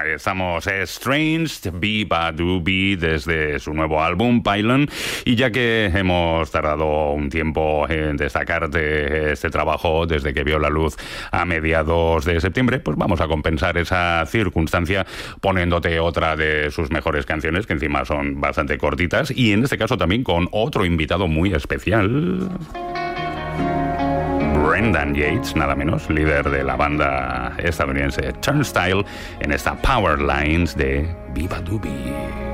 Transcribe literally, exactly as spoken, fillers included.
Estamos Estranged, Biba Doobie, desde su nuevo álbum, Pylon. Y ya que hemos tardado un tiempo en destacarte este trabajo desde que vio la luz a mediados de septiembre, pues vamos a compensar esa circunstancia poniéndote otra de sus mejores canciones, que encima son bastante cortitas, y en este caso también con otro invitado muy especial. Brendan Yates, nada menos, líder de la banda estadounidense Turnstile, en esta Power Lines de Biba Doobie.